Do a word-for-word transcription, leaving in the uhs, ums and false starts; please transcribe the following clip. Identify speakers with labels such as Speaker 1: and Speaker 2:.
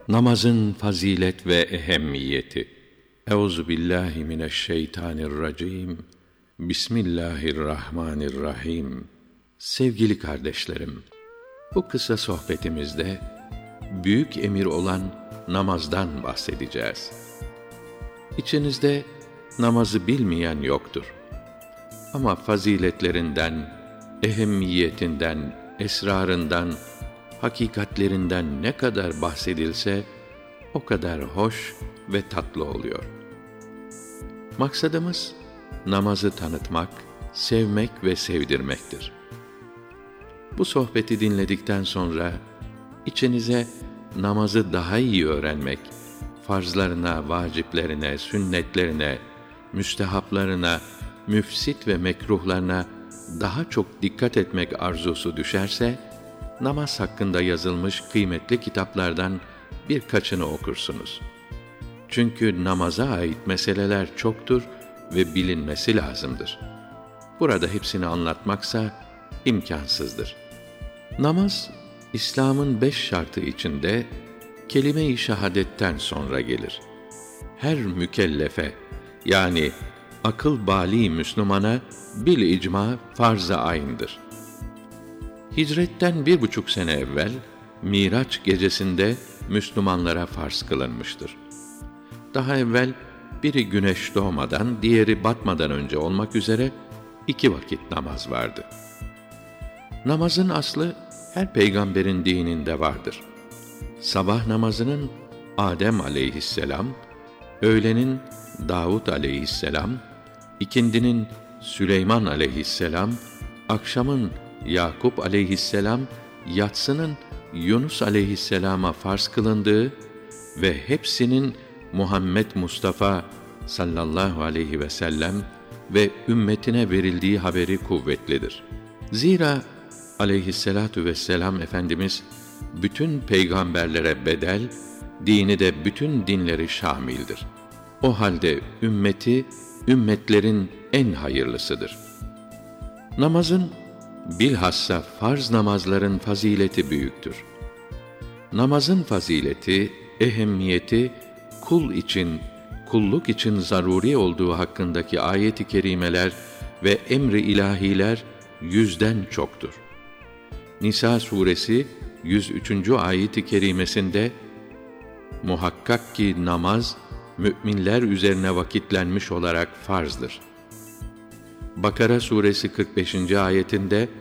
Speaker 1: Namazın fazilet ve ehemmiyeti. Euzu billahi mineşşeytanirracim. Bismillahirrahmanirrahim. Sevgili kardeşlerim, bu kısa sohbetimizde büyük emir olan namazdan bahsedeceğiz. İçinizde namazı bilmeyen yoktur. Ama faziletlerinden, ehemmiyetinden, esrarından, hakikatlerinden ne kadar bahsedilse o kadar hoş ve tatlı oluyor. Maksadımız namazı tanıtmak, sevmek ve sevdirmektir. Bu sohbeti dinledikten sonra içinize namazı daha iyi öğrenmek, farzlarına, vaciplerine, sünnetlerine, müstehaplarına, müfsit ve mekruhlarına daha çok dikkat etmek arzusu düşerse, namaz hakkında yazılmış kıymetli kitaplardan birkaçını okursunuz. Çünkü namaza ait meseleler çoktur ve bilinmesi lazımdır. Burada hepsini anlatmaksa imkansızdır. Namaz, İslam'ın beş şartı içinde kelime-i şehadetten sonra gelir. Her mükellefe, yani akıl bâli Müslümana bil icma farz-ı ayn'dır. Hicretten bir buçuk sene evvel, Miraç gecesinde Müslümanlara farz kılınmıştır. Daha evvel, biri güneş doğmadan, diğeri batmadan önce olmak üzere iki vakit namaz vardı. Namazın aslı, her peygamberin dininde vardır. Sabah namazının Adem aleyhisselam, öğlenin Davud aleyhisselam, ikindinin Süleyman aleyhisselam, akşamın Yakup aleyhisselam, yatsının Yunus aleyhisselama farz kılındığı ve hepsinin Muhammed Mustafa sallallahu aleyhi ve sellem ve ümmetine verildiği haberi kuvvetlidir. Zira aleyhisselatu vesselam Efendimiz bütün peygamberlere bedel, dini de bütün dinleri şamildir. O halde ümmeti ümmetlerin en hayırlısıdır. Namazın, bilhassa farz namazların fazileti büyüktür. Namazın fazileti, ehemmiyeti, kul için, kulluk için zaruri olduğu hakkındaki ayet-i kerimeler ve emri ilahiler yüzden çoktur. Nisa suresi yüz üçüncü ayet-i kerimesinde, muhakkak ki namaz, mü'minler üzerine vakitlenmiş olarak farzdır. Bakara suresi kırk beşinci ayetinde,